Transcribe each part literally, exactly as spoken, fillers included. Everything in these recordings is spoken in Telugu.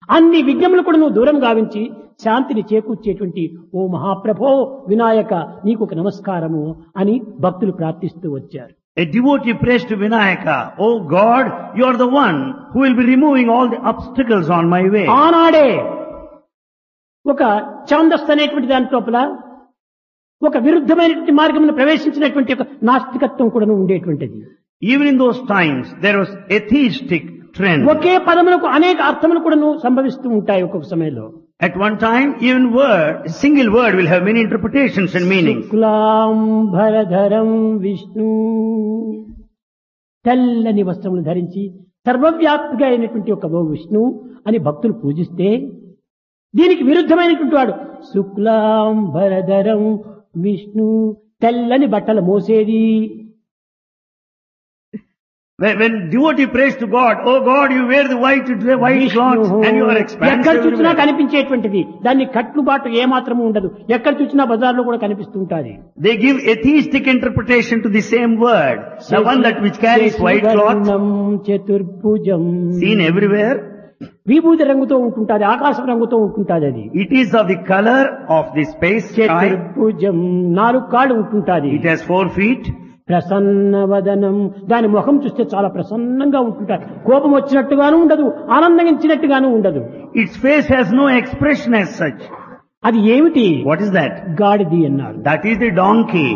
అన్ని విఘ్నములు కూడా నువ్వు దూరం గావించి శాంతిని చేకూర్చేటువంటి ఓ మహాప్రభో వినాయక నీకు ఒక నమస్కారము అని భక్తులు ప్రార్థిస్తూ వచ్చారు. A devotee prays to Vinayaka, "Oh God, you are the one who will be removing all the obstacles on my way." ఆనాడే ఒక ఛాందస్ అనేటువంటి దాని లోపల ఒక విరుద్ధమైనటువంటి మార్గమును ప్రవేశించినటువంటి ఒక నాస్తికత్వం కూడా ఉండేటువంటిది. Even in those times, there was atheistic trend. ఒకే పదములకు అనేక అర్థములు కూడా సంభవిస్తూ ఉంటాయి ఒక్కొక్క సమయంలో. At one time, even word, a single word will have many interpretations and meanings. శుక్లాంబరధరం విష్ణు తెల్లని వస్త్రములు ధరించి సర్వవ్యాప్తిగా అయినటువంటి ఒక ఓ విష్ణు అని భక్తులు పూజిస్తే, దీనికి విరుద్ధమైనటువంటి వాడు శుక్లాంబరధరం విష్ణు తెల్లని బట్టలు మోసేది. When, when devotee prays to God, "Oh God, you wear the white, white clothes and you are expansive." ఎక్కడ చూసినా కనిపించేటువంటిది, దాన్ని కట్టుబాటు ఏమాత్రము ఉండదు. ఎక్కడ చూసినా బజార్లో కూడా కనిపిస్తుంటాది. They give atheistic interpretation to the same word. The one that which carries white cloth, చతుర్భుజం, seen everywhere. విభూతి రంగుతో ఉంటుంటాది, ఆకాశం రంగుతో ఉంటుంటాది. అది It is of the color of the space sky. చతుర్భుజం, నాలుగు కాళ్ళు ఉంటుంటాది. It has four feet. ప్రసన్నవదనం, దాని ముఖం చూస్తే చాలా ప్రసన్నంగా ఉంటుంటారు. కోపం వచ్చినట్టుగాను ఉండదు, ఆనందించినట్టుగాను ఉండదు. Its face has no expression as such. అది ఏమిటి? What is that? గాడిది అన్నారు. That is the donkey.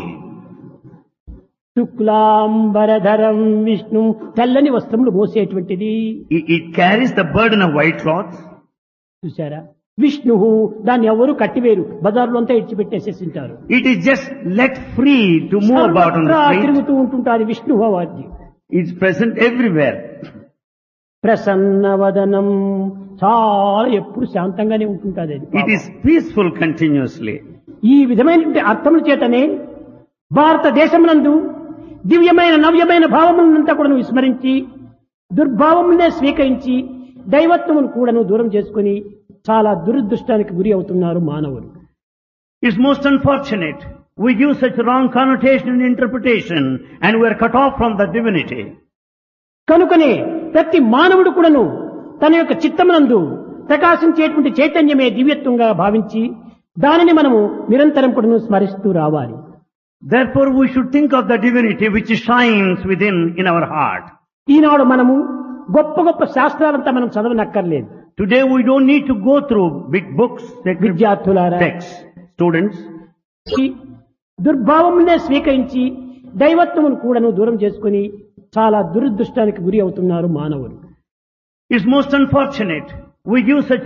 శుక్లాంబరధరం విష్ణు, తెల్లని వస్త్రములు మోసేటువంటిది. It, it carries the burden of white cloth. చూసారా? విష్ణు, దాన్ని ఎవరు కట్టివేరు, బజార్లో అంతా ఇచ్చిపెట్టేసేసి ఉంటారు. It is just let free to move about on the street. తిరుగుతూ ఉంటుంటారు విష్ణు వాద్యం. It's present everywhere. ప్రసన్నవదనం, చాలా ఎప్పుడు శాంతంగానే ఉంటుంటాది. It is peaceful continuously. ఈ విధమైనటువంటి అర్థముల చేతనే భారతదేశమునందు దివ్యమైన నవ్యమైన భావములంతా కూడా విస్మరించి దుర్భావములనే స్వీకరించి దైవత్వమును కూడాను దూరం చేసుకుని చాలా దురదృష్టానికి గురి అవుతున్నారు మానవులు. It's most unfortunate. We give such wrong connotation and interpretation and we are cut off from the divinity. కనుకనే ప్రతి మానవుడు కూడాను తన యొక్క చిత్తమునందు ప్రకాశించేటువంటి చైతన్యమే దివ్యత్వంగా భావించి దానిని మనము నిరంతరం కూడాను స్మరిస్తూ రావాలి. Therefore we should think of the divinity which shines within in our heart. ఈనాడు మనము గొప్ప గొప్ప శాస్త్రాలంతా మనం చదవనక్కర్లేదు. Today we don't need to go through big books, విద్యార్థులారా, texts, students. దుర్భావములనే స్వీకరించి దైవత్వమును కూడాను దూరం చేసుకుని చాలా దురదృష్టానికి గురి అవుతున్నారు మానవులు. It's most unfortunate. We give such